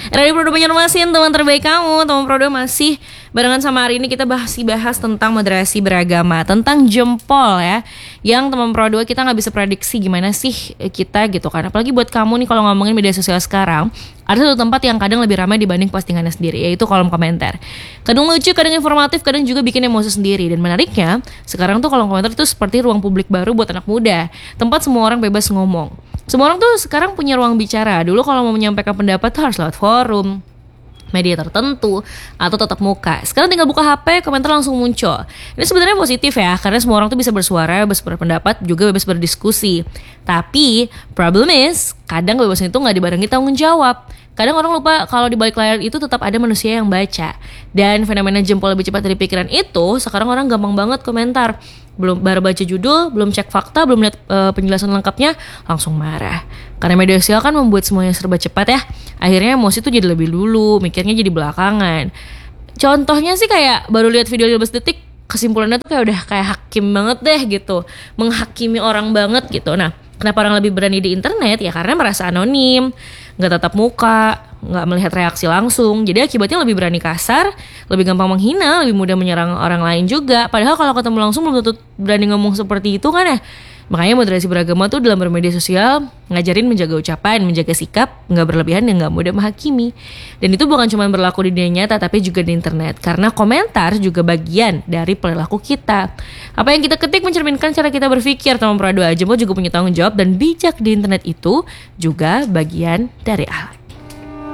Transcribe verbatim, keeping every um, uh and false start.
Radio Prodo Banjarmasin, teman terbaik kamu. Teman Prodo masih barengan sama hari ini kita bahas bahas tentang moderasi beragama, tentang jempol ya. Yang teman Prodo kita nggak bisa prediksi gimana sih kita gitu kan. Apalagi buat kamu nih kalau ngomongin media sosial sekarang, ada satu tempat yang kadang lebih ramai dibanding postingannya sendiri, yaitu kolom komentar. Kadang lucu, kadang informatif, kadang juga bikin emosi sendiri. Dan menariknya, sekarang tuh kolom komentar itu seperti ruang publik baru buat anak muda. Tempat semua orang bebas ngomong. Semua orang tuh sekarang punya ruang bicara. Dulu kalau mau menyampaikan pendapat tuh harus lewat forum, media tertentu, atau tatap muka. Sekarang tinggal buka H P, komentar langsung muncul. Ini sebenarnya positif ya, karena semua orang tuh bisa bersuara, bebas berpendapat, juga bebas berdiskusi. Tapi, problem is, kadang kebebasan itu gak dibarengi tanggung jawab. Kadang orang lupa kalau di balik layar itu tetap ada manusia yang baca. Dan fenomena jempol lebih cepat dari pikiran itu, sekarang orang gampang banget komentar. Belum baru baca judul, belum cek fakta, belum lihat e, penjelasan lengkapnya, langsung marah. Karena media sosial kan membuat semuanya serba cepat ya. Akhirnya emosi tuh jadi lebih dulu, mikirnya jadi belakangan. Contohnya sih kayak baru lihat video lima belas detik, kesimpulannya tuh kayak udah kayak hakim banget deh gitu. Menghakimi orang banget gitu. Nah, kenapa orang lebih berani di internet? Ya karena merasa anonim, gak tatap muka, gak melihat reaksi langsung. Jadi akibatnya lebih berani kasar, lebih gampang menghina, lebih mudah menyerang orang lain juga. Padahal kalau ketemu langsung belum tentu berani ngomong seperti itu kan ya. Makanya moderasi beragama tuh dalam bermedia sosial ngajarin menjaga ucapan, menjaga sikap, gak berlebihan dan gak mudah menghakimi. Dan itu bukan cuma berlaku di dunia nyata tapi juga di internet. Karena komentar juga bagian dari perilaku kita. Apa yang kita ketik mencerminkan cara kita berpikir. Teman Prado Jempol juga punya tanggung jawab, dan bijak di internet itu juga bagian dari akhlak.